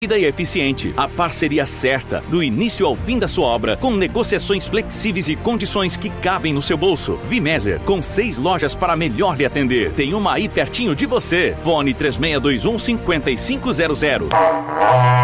e eficiente. A parceria certa, do início ao fim da sua obra, com negociações flexíveis e condições que cabem no seu bolso. Vimeser, com 6 lojas para melhor lhe atender. Tem uma aí pertinho de você. Fone 3621-5500.